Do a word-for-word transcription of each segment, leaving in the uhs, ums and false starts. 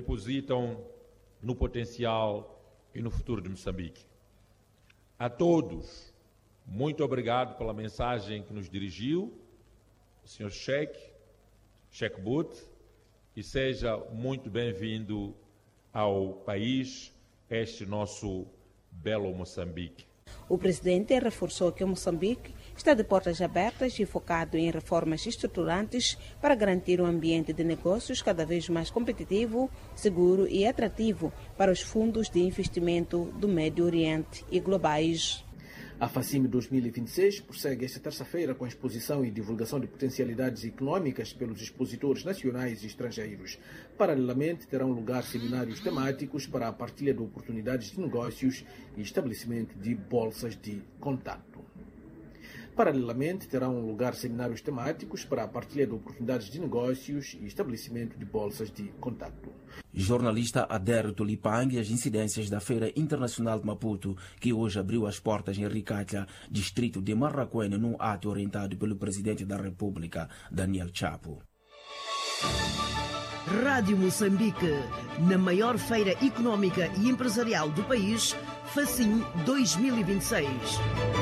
depositam no potencial e no futuro de Moçambique. A todos, muito obrigado pela mensagem que nos dirigiu, o senhor Sheikh, Sheikh Bout, e seja muito bem-vindo ao país, este nosso belo Moçambique. O presidente reforçou que o Moçambique está de portas abertas e focado em reformas estruturantes para garantir um ambiente de negócios cada vez mais competitivo, seguro e atrativo para os fundos de investimento do Médio Oriente e globais. A FACIM dois mil e vinte e seis prossegue esta terça-feira com a exposição e divulgação de potencialidades econômicas pelos expositores nacionais e estrangeiros. Paralelamente, terão lugar seminários temáticos para a partilha de oportunidades de negócios e estabelecimento de bolsas de contato. Paralelamente, terão lugar seminários temáticos para a partilha de oportunidades de negócios e estabelecimento de bolsas de contato. Jornalista Ader Tulipang e as incidências da Feira Internacional de Maputo, que hoje abriu as portas em Ricatla, distrito de Marraquene, num ato orientado pelo Presidente da República, Daniel Chapo. Rádio Moçambique, na maior feira econômica e empresarial do país, FACIM dois mil e vinte e seis.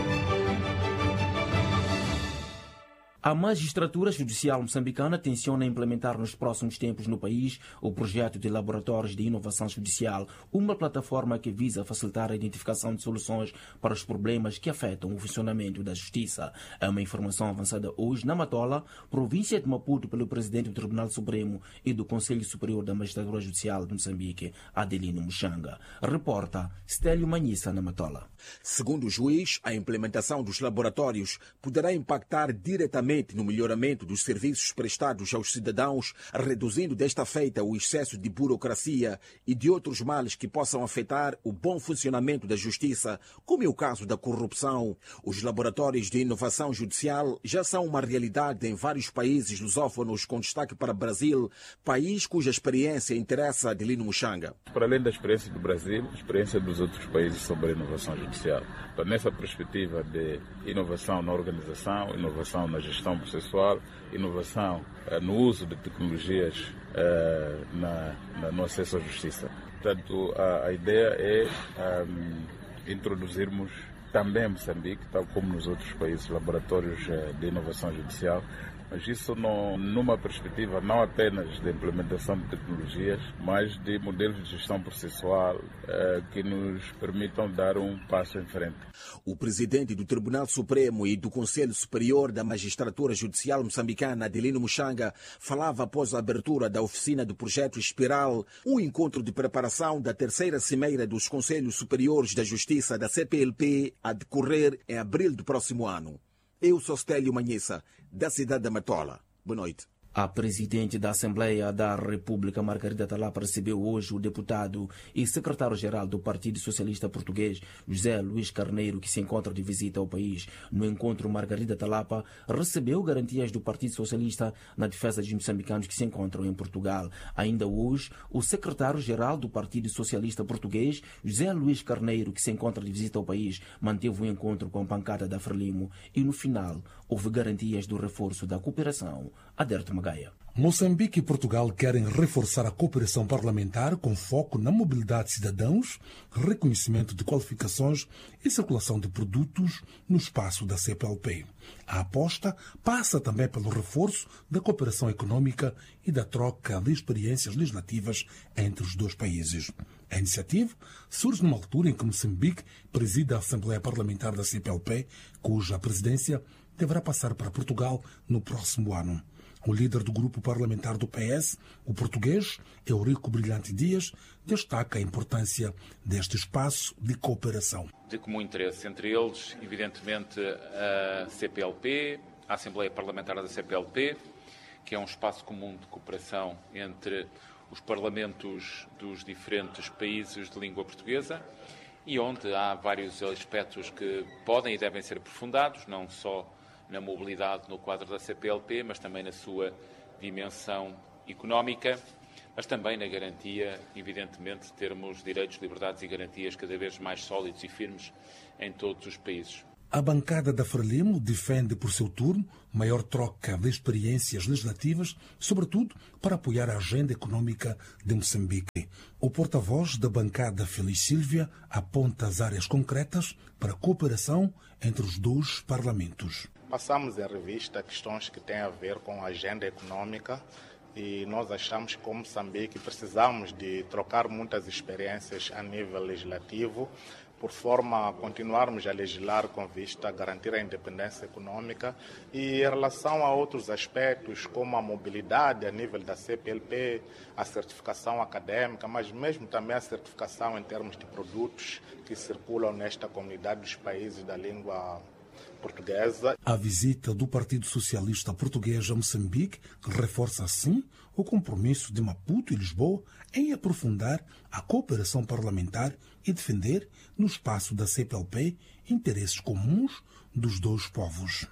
A magistratura judicial moçambicana tenciona implementar nos próximos tempos no país o projeto de laboratórios de inovação judicial, uma plataforma que visa facilitar a identificação de soluções para os problemas que afetam o funcionamento da justiça. É uma informação avançada hoje na Matola, província de Maputo, pelo presidente do Tribunal Supremo e do Conselho Superior da Magistratura Judicial de Moçambique, Adelino Muxanga. Reporta Stélio Manhissa, na Matola. Segundo o juiz, a implementação dos laboratórios poderá impactar diretamente no melhoramento dos serviços prestados aos cidadãos, reduzindo desta feita o excesso de burocracia e de outros males que possam afetar o bom funcionamento da justiça, como é o caso da corrupção. Os laboratórios de inovação judicial já são uma realidade em vários países lusófonos, com destaque para o Brasil, país cuja experiência interessa Adelino Muxanga. Para além da experiência do Brasil, a experiência dos outros países sobre a inovação judicial. Então, nessa perspectiva de inovação na organização, inovação na gestão processual, inovação uh, no uso de tecnologias uh, na, na, no acesso à justiça. Portanto, a, a ideia é um, introduzirmos também em Moçambique, tal como nos outros países, laboratórios uh, de inovação judicial, mas isso não, numa perspectiva não apenas de implementação de tecnologias, mas de modelos de gestão processual eh, que nos permitam dar um passo em frente. O presidente do Tribunal Supremo e do Conselho Superior da Magistratura Judicial Moçambicana, Adelino Muxanga, falava após a abertura da oficina do projeto Espiral, um encontro de preparação da terceira cimeira dos Conselhos Superiores da Justiça da C P L P a decorrer em abril do próximo ano. Eu sou Stélio Manhissa, da cidade da Matola. Boa noite. A presidente da Assembleia da República, Margarida Talapa, recebeu hoje o deputado e secretário-geral do Partido Socialista Português, José Luís Carneiro, que se encontra de visita ao país. No encontro, Margarida Talapa recebeu garantias do Partido Socialista na defesa dos moçambicanos que se encontram em Portugal. Ainda hoje, o secretário-geral do Partido Socialista Português, José Luís Carneiro, que se encontra de visita ao país, manteve um encontro com a bancada da Frelimo e, no final, houve garantias do reforço da cooperação. Aderto Magaia. Moçambique e Portugal querem reforçar a cooperação parlamentar com foco na mobilidade de cidadãos, reconhecimento de qualificações e circulação de produtos no espaço da C P L P. A aposta passa também pelo reforço da cooperação econômica e da troca de experiências legislativas entre os dois países. A iniciativa surge numa altura em que Moçambique preside a Assembleia Parlamentar da C P L P, cuja presidência deverá passar para Portugal no próximo ano. O líder do grupo parlamentar do P S, o português Eurico Brilhante Dias, destaca a importância deste espaço de cooperação. De comum interesse entre eles, evidentemente, a C P L P, a Assembleia Parlamentar da C P L P, que é um espaço comum de cooperação entre os parlamentos dos diferentes países de língua portuguesa e onde há vários aspectos que podem e devem ser aprofundados, não só na mobilidade no quadro da C P L P, mas também na sua dimensão económica, mas também na garantia, evidentemente, de termos direitos, liberdades e garantias cada vez mais sólidos e firmes em todos os países. A bancada da Frelimo defende, por seu turno, maior troca de experiências legislativas, sobretudo para apoiar a agenda econômica de Moçambique. O porta-voz da bancada, Feliz Sílvia, aponta as áreas concretas para a cooperação entre os dois parlamentos. Passamos em revista questões que têm a ver com a agenda econômica e nós achamos que, como Moçambique, precisamos de trocar muitas experiências a nível legislativo, por forma a continuarmos a legislar com vista a garantir a independência econômica e em relação a outros aspectos como a mobilidade a nível da C P L P, a certificação acadêmica, mas mesmo também a certificação em termos de produtos que circulam nesta comunidade dos países da língua portuguesa. A visita do Partido Socialista Português a Moçambique reforça, assim, o compromisso de Maputo e Lisboa em aprofundar a cooperação parlamentar e defender, no espaço da C P L P, interesses comuns dos dois povos.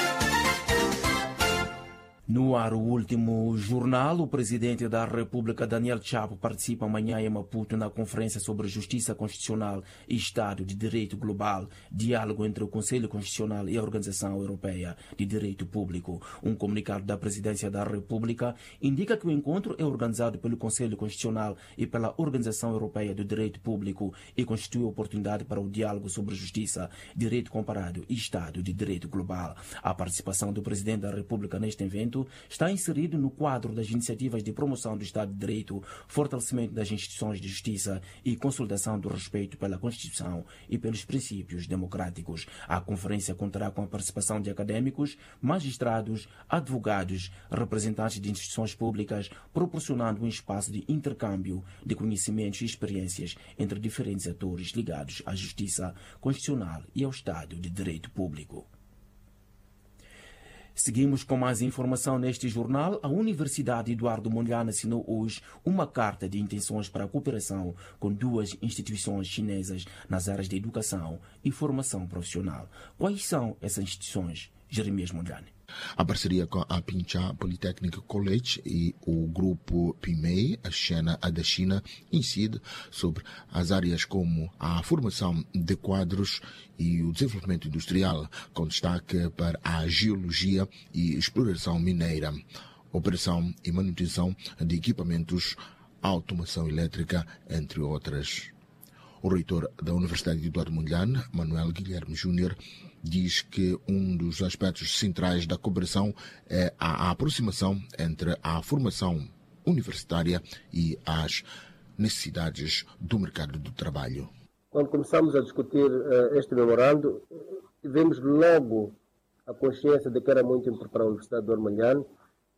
No ar, o último jornal, o presidente da República, Daniel Chapo, participa amanhã em Maputo na Conferência sobre Justiça Constitucional e Estado de Direito Global, diálogo entre o Conselho Constitucional e a Organização Europeia de Direito Público. Um comunicado da Presidência da República indica que o encontro é organizado pelo Conselho Constitucional e pela Organização Europeia do Direito Público e constitui oportunidade para o diálogo sobre justiça, direito comparado e Estado de Direito Global. A participação do presidente da República neste evento está inserido no quadro das iniciativas de promoção do Estado de Direito, fortalecimento das instituições de justiça e consolidação do respeito pela Constituição e pelos princípios democráticos. A conferência contará com a participação de acadêmicos, magistrados, advogados, representantes de instituições públicas, proporcionando um espaço de intercâmbio de conhecimentos e experiências entre diferentes atores ligados à justiça constitucional e ao Estado de Direito Público. Seguimos com mais informação neste jornal. A Universidade Eduardo Mondlane assinou hoje uma carta de intenções para a cooperação com duas instituições chinesas nas áreas de educação e formação profissional. Quais são essas instituições, Jeremias Mondlane? A parceria com a Pincha Polytechnic College e o grupo P M E I, a China da China, incide sobre as áreas como a formação de quadros e o desenvolvimento industrial, com destaque para a geologia e exploração mineira, operação e manutenção de equipamentos, automação elétrica, entre outras. O reitor da Universidade Eduardo Mondlane, Manuel Guilherme Júnior, diz que um dos aspectos centrais da cooperação é a aproximação entre a formação universitária e as necessidades do mercado do trabalho. Quando começamos a discutir uh, este memorando, tivemos logo a consciência de que era muito importante para a Universidade Eduardo Mondlane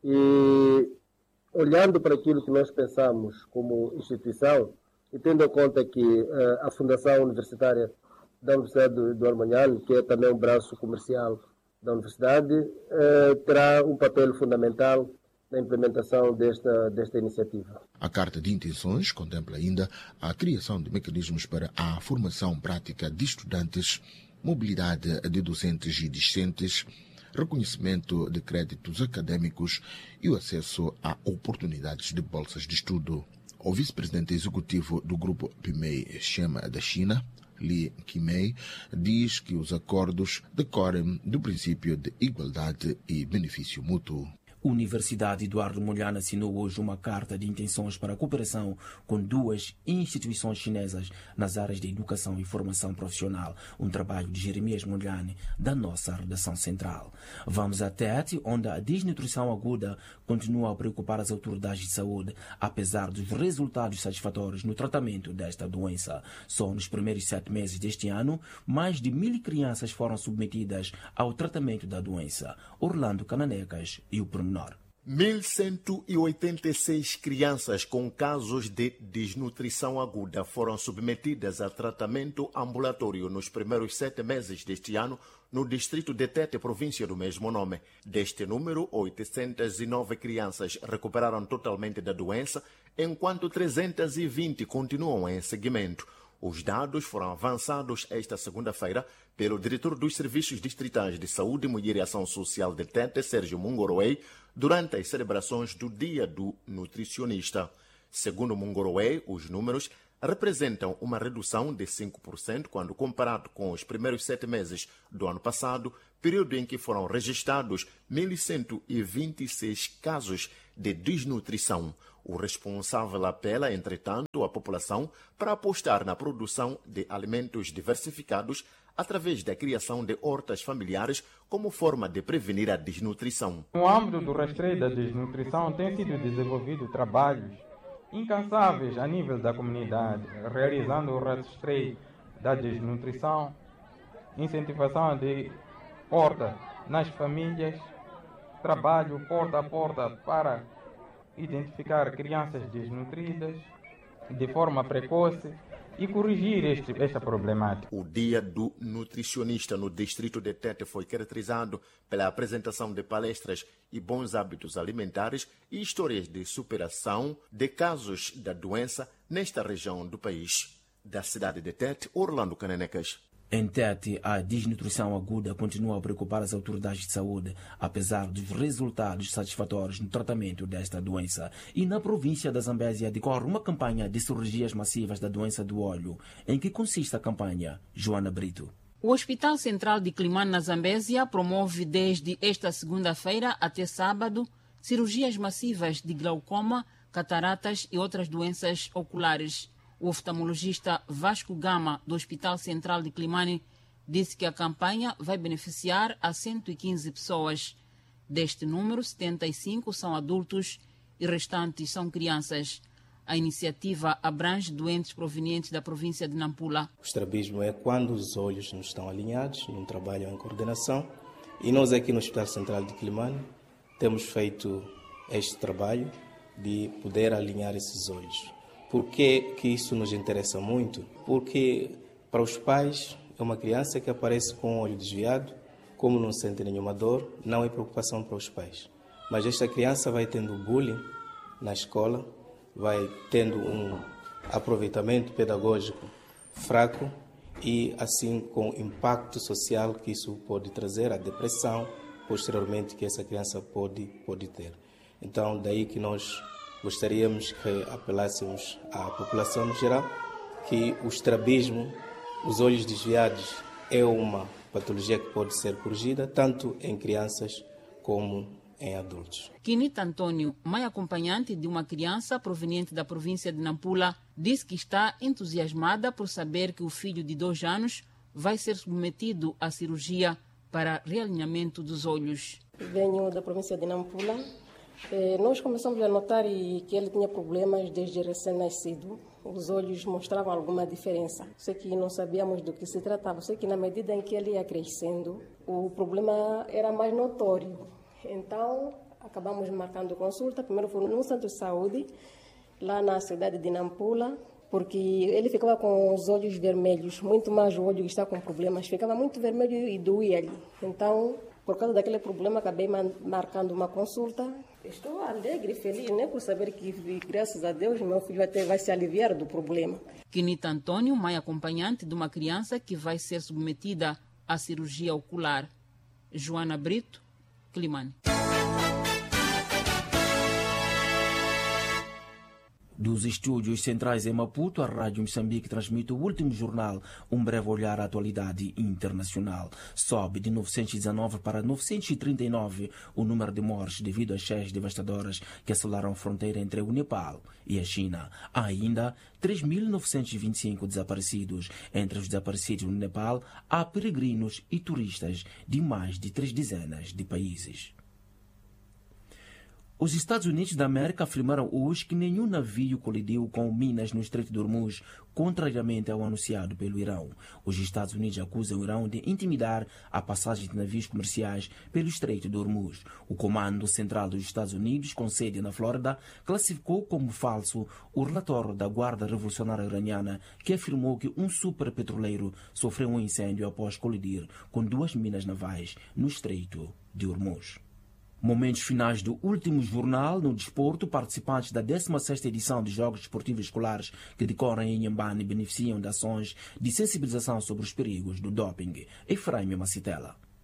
e, olhando para aquilo que nós pensamos como instituição, e tendo em conta que uh, a Fundação Universitária da Universidade do Eduardo Mondlane, que é também um braço comercial da Universidade, uh, terá um papel fundamental na implementação desta, desta iniciativa. A Carta de Intenções contempla ainda a criação de mecanismos para a formação prática de estudantes, mobilidade de docentes e discentes, reconhecimento de créditos acadêmicos e o acesso a oportunidades de bolsas de estudo. O vice-presidente executivo do grupo P M E I, China da China, Li Qimei, diz que os acordos decorrem do princípio de igualdade e benefício mútuo. Universidade Eduardo Mondlane assinou hoje uma carta de intenções para a cooperação com duas instituições chinesas nas áreas de educação e formação profissional, um trabalho de Jeremias Mondlane, da nossa redação central. Vamos a Tete, onde a desnutrição aguda continua a preocupar as autoridades de saúde, apesar dos resultados satisfatórios no tratamento desta doença. Só nos primeiros sete meses deste ano, mais de mil crianças foram submetidas ao tratamento da doença. Orlando Cananecas e o pormenor. mil cento e oitenta e seis crianças com casos de desnutrição aguda foram submetidas a tratamento ambulatório nos primeiros sete meses deste ano no distrito de Tete, província do mesmo nome. Deste número, oitocentas e nove crianças recuperaram totalmente da doença, enquanto trezentas e vinte continuam em seguimento. Os dados foram avançados esta segunda-feira pelo diretor dos Serviços Distritais de Saúde, Mulher e Ação Social de Tete, Sérgio Mungoroei, durante as celebrações do Dia do Nutricionista. Segundo Mungoroé, os números representam uma redução de cinco por cento quando comparado com os primeiros sete meses do ano passado, período em que foram registrados mil cento e vinte e seis casos de desnutrição. O responsável apela, entretanto, à população para apostar na produção de alimentos diversificados através da criação de hortas familiares como forma de prevenir a desnutrição. No âmbito do rastreio da desnutrição, tem sido desenvolvido trabalhos incansáveis a nível da comunidade, realizando o rastreio da desnutrição, incentivação de horta nas famílias, trabalho porta a porta para identificar crianças desnutridas de forma precoce e corrigir este, esta problemática. O Dia do Nutricionista no distrito de Tete foi caracterizado pela apresentação de palestras e bons hábitos alimentares e histórias de superação de casos da doença nesta região do país. Da cidade de Tete, Orlando Canenecas. Em Tete, a desnutrição aguda continua a preocupar as autoridades de saúde, apesar dos resultados satisfatórios no tratamento desta doença. E na província da Zambésia decorre uma campanha de cirurgias massivas da doença do olho. Em que consiste a campanha? Joana Brito. O Hospital Central de Climane, na Zambésia, promove desde esta segunda-feira até sábado cirurgias massivas de glaucoma, cataratas e outras doenças oculares. O oftalmologista Vasco Gama, do Hospital Central de Climane, disse que a campanha vai beneficiar a cento e quinze pessoas. Deste número, setenta e cinco são adultos e restantes são crianças. A iniciativa abrange doentes provenientes da província de Nampula. O estrabismo é quando os olhos não estão alinhados, não trabalham em coordenação. E nós aqui no Hospital Central de Climane temos feito este trabalho de poder alinhar esses olhos. Por que que isso nos interessa muito? Porque para os pais é uma criança que aparece com o olho desviado, como não sente nenhuma dor, não é preocupação para os pais. Mas esta criança vai tendo bullying na escola, vai tendo um aproveitamento pedagógico fraco e assim com impacto social que isso pode trazer, a depressão, posteriormente que essa criança pode, pode ter. Então daí que nós gostaríamos que apelássemos à população no geral que o estrabismo, os olhos desviados, é uma patologia que pode ser corrigida tanto em crianças como em adultos. Quinita Antônio, mãe acompanhante de uma criança proveniente da província de Nampula, disse que está entusiasmada por saber que o filho de dois anos vai ser submetido à cirurgia para realinhamento dos olhos. Venho da província de Nampula. Eh, nós começamos a notar que ele tinha problemas desde recém-nascido. Os olhos mostravam alguma diferença. Sei que não sabíamos do que se tratava. Sei que na medida em que ele ia crescendo, o problema era mais notório. Então, acabamos marcando consulta. Primeiro foi num centro de saúde, lá na cidade de Nampula, porque ele ficava com os olhos vermelhos, muito mais o olho que está com problemas. Ficava muito vermelho e doía ali. Então, por causa daquele problema, acabei marcando uma consulta. Estou alegre e feliz, né, por saber que, graças a Deus, meu filho até vai se aliviar do problema. Quinita Antônio, mãe acompanhante de uma criança que vai ser submetida à cirurgia ocular. Joana Brito, Climane. Dos estúdios centrais em Maputo, a Rádio Moçambique transmite o último jornal, um breve olhar à atualidade internacional. Sobe de novecentos e dezenove para novecentos e trinta e nove o número de mortes devido às cheias devastadoras que assolaram a fronteira entre o Nepal e a China. Há ainda três mil novecentos e vinte e cinco desaparecidos. Entre os desaparecidos no Nepal, há peregrinos e turistas de mais de três dezenas de países. Os Estados Unidos da América afirmaram hoje que nenhum navio colidiu com minas no Estreito de Hormuz, contrariamente ao anunciado pelo Irão. Os Estados Unidos acusam o Irão de intimidar a passagem de navios comerciais pelo Estreito de Hormuz. O Comando Central dos Estados Unidos, com sede na Flórida, classificou como falso o relatório da Guarda Revolucionária Iraniana, que afirmou que um superpetroleiro sofreu um incêndio após colidir com duas minas navais no Estreito de Hormuz. Momentos finais do último jornal no desporto. Participantes da décima sexta edição dos Jogos Desportivos Escolares que decorrem em Inhambane beneficiam de ações de sensibilização sobre os perigos do doping. Efraim Macitela.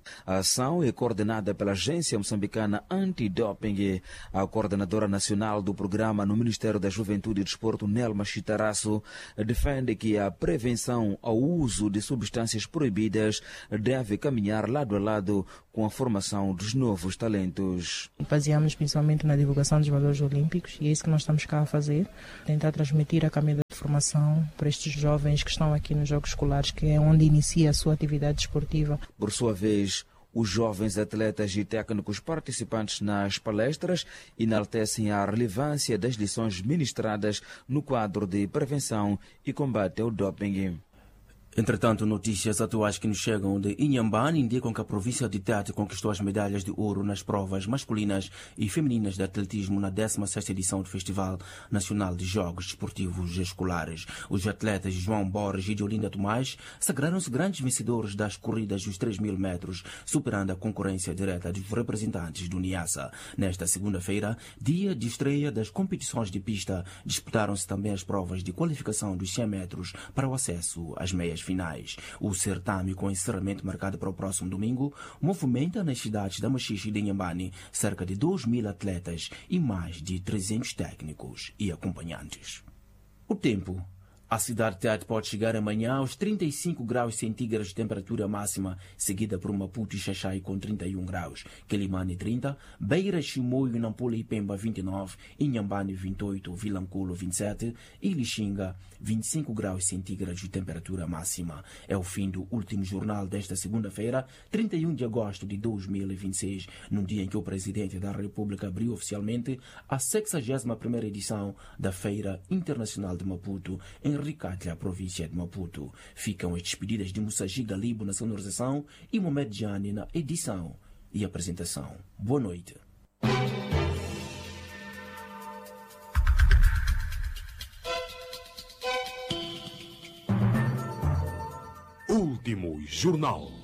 A ação é coordenada pela Agência Moçambicana Antidoping. A coordenadora nacional do programa no Ministério da Juventude e Desporto, Nelma Chitaraço, defende que a prevenção ao uso de substâncias proibidas deve caminhar lado a lado com a formação dos novos talentos. Baseamos principalmente na divulgação dos valores olímpicos e é isso que nós estamos cá a fazer, tentar transmitir a caminho da formação para estes jovens que estão aqui nos Jogos Escolares, que é onde inicia a sua atividade desportiva. Por sua vez, os jovens atletas e técnicos participantes nas palestras enaltecem a relevância das lições ministradas no quadro de prevenção e combate ao doping. Entretanto, notícias atuais que nos chegam de Inhambane indicam que a província de Tete conquistou as medalhas de ouro nas provas masculinas e femininas de atletismo na décima sexta edição do Festival Nacional de Jogos Desportivos Escolares. Os atletas João Borges e Diolinda Tomás sagraram-se grandes vencedores das corridas dos três mil metros, superando a concorrência direta dos representantes do Niassa. Nesta segunda-feira, dia de estreia das competições de pista, disputaram-se também as provas de qualificação dos cem metros para o acesso às meias finais. O certame, com encerramento marcado para o próximo domingo, movimenta nas cidades da Machixe e de Inhambane cerca de dois mil atletas e mais de trezentos técnicos e acompanhantes. O tempo. A cidade de Tete pode chegar amanhã aos trinta e cinco graus centígrados de temperatura máxima, seguida por Maputo e Xaxai com trinta e um graus, Quelimane trinta, Beira, Chimoio, Nampula e Pemba vinte e nove, Inhambane vinte e oito, Vilanculo vinte e sete e Lixinga vinte e cinco graus centígrados de temperatura máxima. É o fim do último jornal desta segunda-feira, trinta e um de agosto de dois mil e vinte e seis, num dia em que o Presidente da República abriu oficialmente a sexagésima primeira edição da Feira Internacional de Maputo, em Ricatla, província de Maputo. Ficam as despedidas de Mussaji Galibo na sonorização e Mohamed Jani na edição e apresentação. Boa noite. Último Jornal.